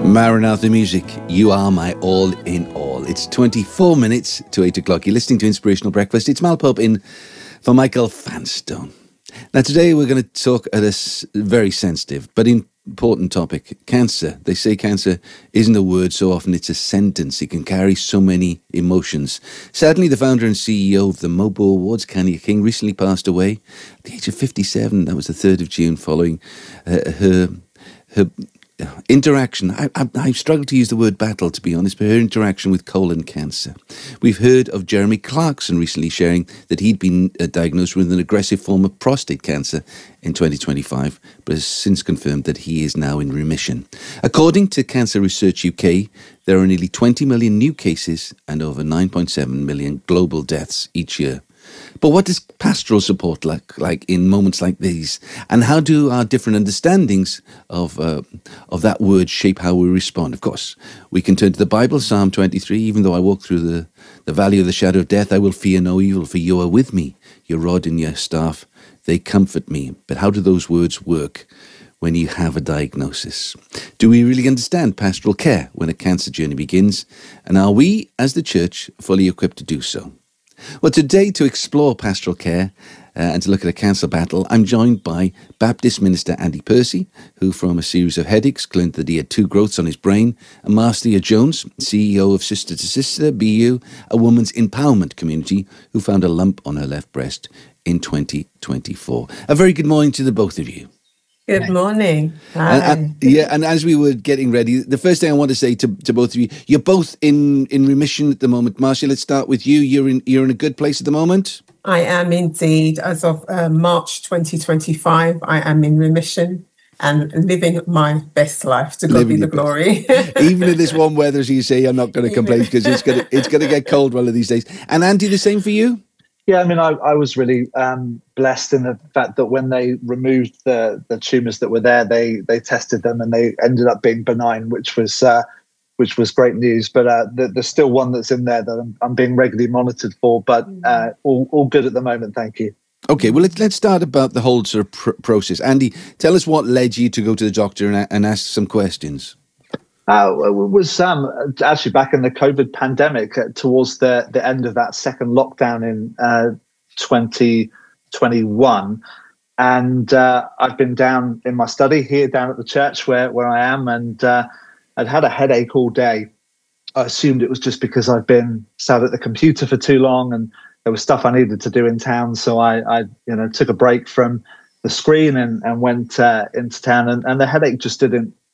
Maranatha Music, you are my all in all. It's 24 minutes to 8 o'clock. You're listening to Inspirational Breakfast. It's Mal Pope in for Michael Vanstone. Now today we're going to talk at a very sensitive but important topic, cancer. They say cancer isn't a word so often, it's a sentence. It can carry so many emotions. Sadly, the founder and CEO of the Mobo Awards, Kanya King, recently passed away at the age of 57. That was the 3rd of June following her interaction. I've struggled to use the word battle, to be honest, but her interaction with colon cancer. We've heard of Jeremy Clarkson recently sharing that he'd been diagnosed with an aggressive form of prostate cancer in 2025, but has since confirmed that he is now in remission. According to Cancer Research UK, there are nearly 20 million new cases and over 9.7 million global deaths each year. But what does pastoral support look like in moments like these? And how do our different understandings of that word shape how we respond? Of course, we can turn to the Bible, Psalm 23, even though I walk through the valley of the shadow of death, I will fear no evil, for you are with me. Your rod and your staff, they comfort me. But how do those words work when you have a diagnosis? Do we really understand pastoral care when a cancer journey begins? And are we, as the church, fully equipped to do so? Well, today, to explore pastoral care and to look at a cancer battle, I'm joined by Baptist minister Andy Percy, who from a series of headaches claimed that he had 2 growths on his brain, and Marcia Jones, CEO of Sister to Sister, BU, a women's empowerment community, who found a lump on her left breast in 2024. A very good morning to the both of you. Good morning. Hi. And as we were getting ready, the first thing I want to say to both of you, you're both in remission at the moment. Marcia, let's start with you. You're in a good place at the moment? I am indeed. As of March 2025, I am in remission and living my best life. To God be the glory. Even in this warm weather, as you say, I'm not going to complain because it's going to get cold one of these days. And Andy, the same for you? Yeah, I mean, I was really blessed in the fact that when they removed the tumours that were there, they tested them and they ended up being benign, which was great news. But there's still one that's in there that I'm being regularly monitored for. But all good at the moment, thank you. Okay, well, let's start about the whole sort of process. Andy, tell us what led you to go to the doctor and ask some questions. It was actually back in the COVID pandemic, towards the end of that second lockdown in 2021. And I've been down in my study here, down at the church where I am, and I'd had a headache all day. I assumed it was just because I'd been sat at the computer for too long and there was stuff I needed to do in town. So I took a break from the screen and went into town, and the headache just didn't